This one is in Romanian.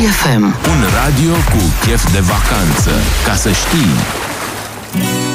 DGFM. Un radio cu chef de vacanță, ca să știi.